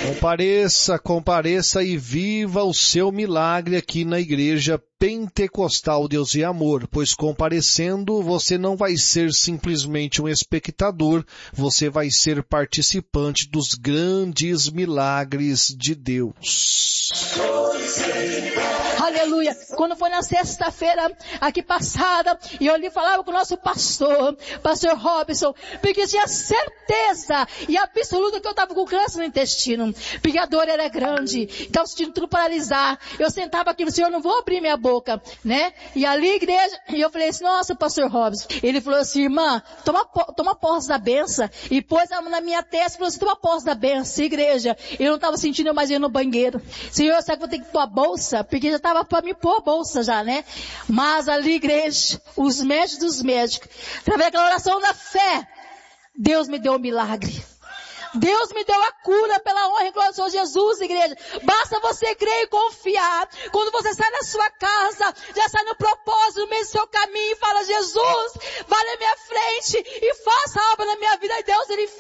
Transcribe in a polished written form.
Compareça e viva o seu milagre aqui na Igreja Pentecostal Deus e Amor, pois comparecendo você não vai ser simplesmente um espectador, você vai ser participante dos grandes milagres de Deus. Aleluia. Quando foi na sexta-feira aqui passada, e eu ali falava com o nosso pastor Robson, porque eu tinha certeza e absoluta que eu estava com câncer no intestino, porque a dor era grande, estava sentindo tudo paralisar. Eu sentava aqui no Senhor, não vou abrir minha boca, né? E ali, igreja, e eu falei assim, nossa, pastor Robson. Ele falou assim, irmã, toma posse da benção. E pôs a mão na minha testa e falou assim, toma posse da benção, igreja. Eu não estava sentindo mais ir no banheiro. Senhor, será que eu vou ter que pôr a bolsa? Porque já estava para me pôr a bolsa já, né? Mas ali, igreja, os médicos dos médicos, através daquela oração da fé, Deus me deu um milagre. Deus me deu a cura pela honra e glória do Senhor Jesus, igreja. Basta você crer e confiar. Quando você sai da sua casa, já sai no propósito, no meio do seu caminho e fala, Jesus, vai na minha frente e faça a obra na minha vida. E Deus, Ele